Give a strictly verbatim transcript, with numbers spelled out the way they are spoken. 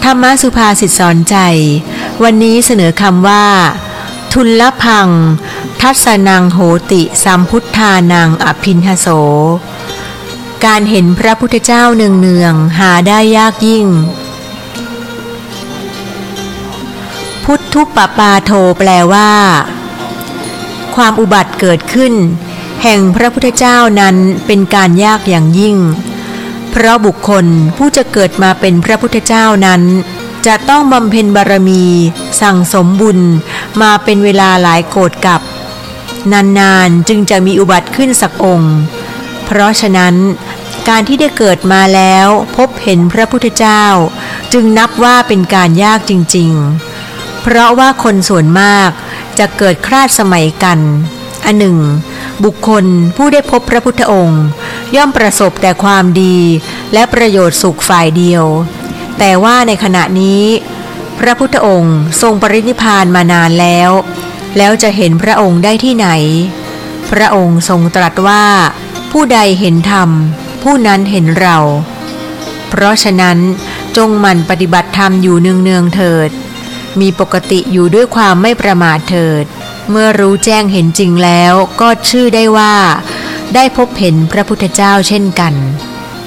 ธรรมสุภาษิตสอนใจวันนี้เสนอคำว่าทุลพังทัสนังโหติสัมพุทธานังอภินหโสการเห็นพระพุทธเจ้าเนืองๆหาได้ยากยิ่งพุทธุปปาโทแปลว่าความอุบัติเกิดขึ้นแห่งพระพุทธเจ้านั้นเป็นการยากอย่างยิ่งเพราะบุคคลผู้จะเกิดมาเป็นพระพุทธเจ้านั้นจะต้องบำเพ็ญบารมีสั่งสมบุญมาเป็นเวลาหลายโกฏกัปนานๆจึงจะมีอุบัติขึ้นสักองค์เพราะฉะนั้นการที่ได้เกิดมาแล้วพบเห็นพระพุทธเจ้าจึงนับว่าเป็นการยากจริงๆเพราะว่าคนส่วนมากจะเกิดคลาดสมัยกันอันหนึ่งบุคคลผู้ได้พบพระพุทธองค์ย่อมประสบแต่ความดีและประโยชน์สุขฝ่ายเดียวแต่ว่าในขณะนี้พระพุทธองค์ทรงปรินิพพานมานานแล้วแล้วจะเห็นพระองค์ได้ที่ไหนพระองค์ทรงตรัสว่าผู้ใดเห็นธรรมผู้นั้นเห็นเราเพราะฉะนั้นจงหมั่นปฏิบัติธรรมอยู่เนืองๆเถิดมีปกติอยู่ด้วยความไม่ประมาทเถิดเมื่อรู้แจ้งเห็นจริงแล้วก็ชื่อได้ว่าได้พบเห็นพระพุทธเจ้าเช่นกัน